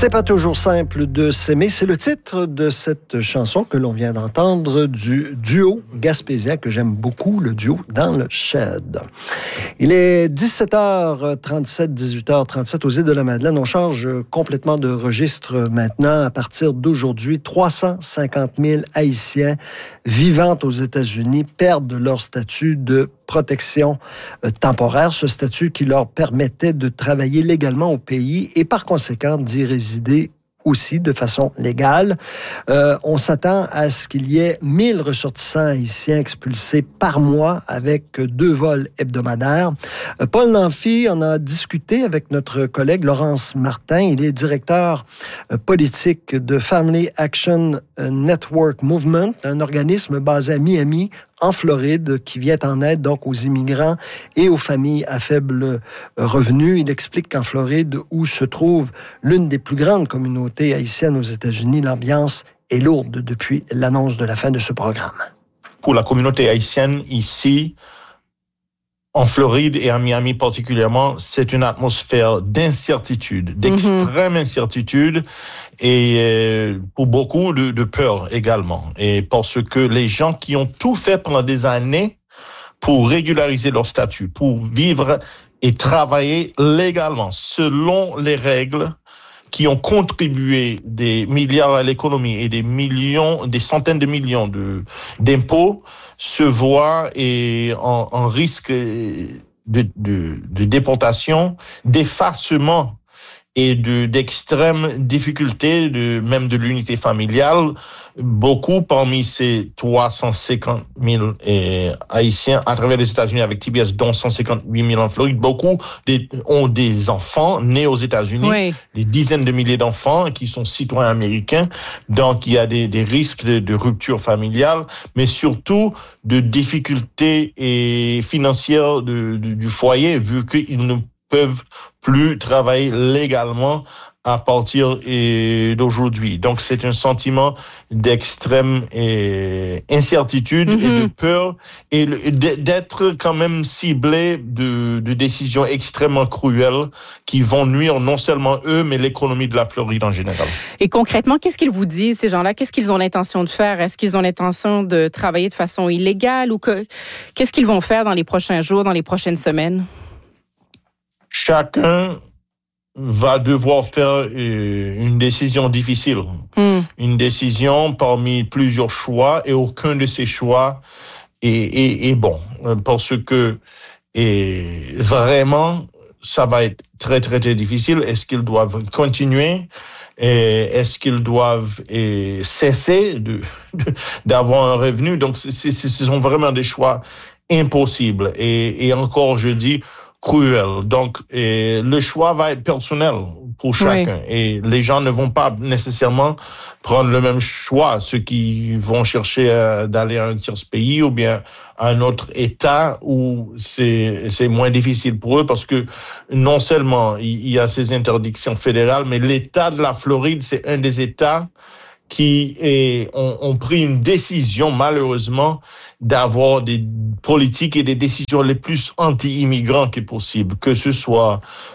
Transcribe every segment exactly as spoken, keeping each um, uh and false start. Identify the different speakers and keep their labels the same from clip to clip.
Speaker 1: C'est pas toujours simple de s'aimer. C'est le titre de cette chanson que l'on vient d'entendre du duo gaspésien que j'aime beaucoup, le duo Dans le Shed. Il est dix-sept heures trente-sept, dix-huit heures trente-sept aux îles de la Madeleine. On change complètement de registre maintenant. À partir d'aujourd'hui, trois cent cinquante mille Haïtiens vivant aux États-Unis perdent leur statut de protection temporaire, ce statut qui leur permettait de travailler légalement au pays et par conséquent d'y résider aussi de façon légale. Euh, on s'attend à ce qu'il y ait mille ressortissants haïtiens expulsés par mois avec deux vols hebdomadaires. Euh, Paul Nanfi en a discuté avec notre collègue Laurence Martin. Il est directeur euh, politique de Family Action Network Movement, un organisme basé à Miami, en Floride, qui vient en aide donc aux immigrants et aux familles à faible revenu. Il explique qu'en Floride, où se trouve l'une des plus grandes communautés haïtiennes aux États-Unis, l'ambiance est lourde depuis l'annonce de la fin de ce programme.
Speaker 2: Pour la communauté haïtienne ici, en Floride et à Miami particulièrement, c'est une atmosphère d'incertitude, d'extrême mm-hmm. incertitude et euh, pour beaucoup de, de peur également. Et parce que les gens qui ont tout fait pendant des années pour régulariser leur statut, pour vivre et travailler légalement selon les règles qui ont contribué des milliards à l'économie et des millions, des centaines de millions de, d'impôts, se voient et en, en risque de, de, de déportation, d'effacement et de, d'extrêmes difficultés, de, même de l'unité familiale. Beaucoup parmi ces trois cent cinquante mille eh, Haïtiens à travers les États-Unis avec T B S, dont cent cinquante-huit mille en Floride, beaucoup des, ont des enfants nés aux États-Unis, oui. Des dizaines de milliers d'enfants qui sont citoyens américains. Donc, il y a des, des risques de, de rupture familiale, mais surtout de difficultés et financières de, de, du foyer, vu qu'ils ne peuvent plus travailler légalement à partir d'aujourd'hui. Donc, c'est un sentiment d'extrême et incertitude mm-hmm. et de peur et d'être quand même ciblé de, de décisions extrêmement cruelles qui vont nuire non seulement eux, mais l'économie de la Floride en général.
Speaker 3: Et concrètement, qu'est-ce qu'ils vous disent, ces gens-là? Qu'est-ce qu'ils ont l'intention de faire? Est-ce qu'ils ont l'intention de travailler de façon illégale ou que, qu'est-ce qu'ils vont faire dans les prochains jours, dans les prochaines semaines?
Speaker 2: Chacun va devoir faire une décision difficile. Mm. Une décision parmi plusieurs choix et aucun de ces choix est, est, est bon. Parce que et vraiment, ça va être très, très, très difficile. Est-ce qu'ils doivent continuer? Et est-ce qu'ils doivent et, cesser de, de, d'avoir un revenu? Donc, c'est, c'est, ce sont vraiment des choix impossibles. Et, et encore, je dis, cruel. Donc, et le choix va être personnel pour chacun. Oui. Et les gens ne vont pas nécessairement prendre le même choix. Ceux qui vont chercher à, d'aller à un tiers pays ou bien à un autre État où c'est, c'est moins difficile pour eux parce que non seulement il y a ces interdictions fédérales, mais l'État de la Floride, c'est un des États qui est, ont, ont pris une décision, malheureusement, d'avoir des politiques et des décisions les plus anti-immigrants que possible, que ce soit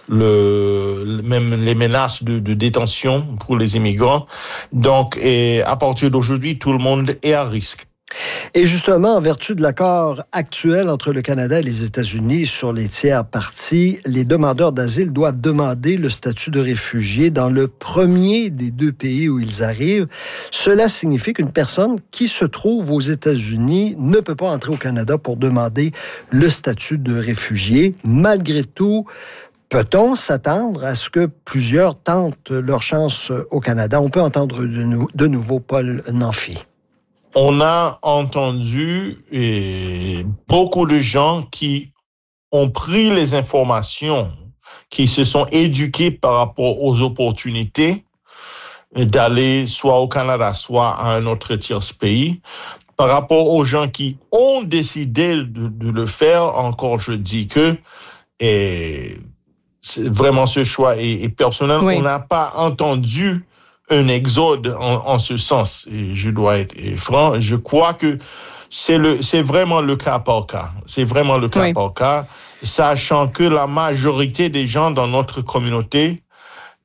Speaker 2: le, même les menaces de, de détention pour les immigrants. Donc, et à partir d'aujourd'hui, tout le monde est à risque.
Speaker 1: Et justement, en vertu de l'accord actuel entre le Canada et les États-Unis sur les tiers parties, les demandeurs d'asile doivent demander le statut de réfugié dans le premier des deux pays où ils arrivent. Cela signifie qu'une personne qui se trouve aux États-Unis ne peut pas entrer au Canada pour demander le statut de réfugié. Malgré tout, peut-on s'attendre à ce que plusieurs tentent leur chance au Canada? On peut entendre de, nou- de nouveau Paul Nanfi.
Speaker 2: On a entendu et beaucoup de gens qui ont pris les informations, qui se sont éduqués par rapport aux opportunités d'aller soit au Canada, soit à un autre tiers pays. Par rapport aux gens qui ont décidé de, de le faire, encore je dis que et c'est vraiment ce choix est, est personnel. Oui. On n'a pas entendu un exode en, en ce sens. Et je dois être franc. Je crois que c'est le, c'est vraiment le cas par cas. C'est vraiment le cas oui. par cas, sachant que la majorité des gens dans notre communauté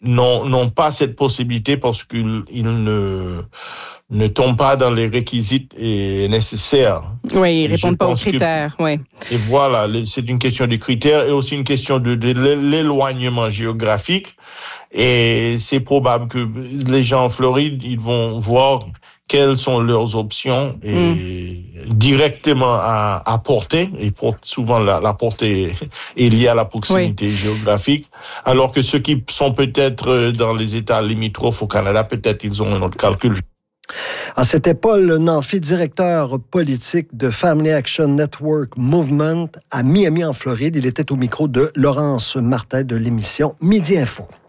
Speaker 2: n'ont, n'ont pas cette possibilité parce qu'ils ils ne, ne tombent pas dans les réquisites nécessaires.
Speaker 3: Oui, ils ne répondent pas aux critères. Que, oui.
Speaker 2: Et voilà, c'est une question de critères et aussi une question de, de l'éloignement géographique. Et c'est probable que les gens en Floride, ils vont voir quelles sont leurs options et mm. directement à, à portée. Et pour, souvent, la, la portée est liée à la proximité oui. géographique. Alors que ceux qui sont peut-être dans les États limitrophes au Canada, peut-être ils ont un autre calcul.
Speaker 1: Ah, c'était Paul Nanfi, directeur politique de Family Action Network Movement à Miami, en Floride. Il était au micro de Laurence Martin de l'émission Midi Info.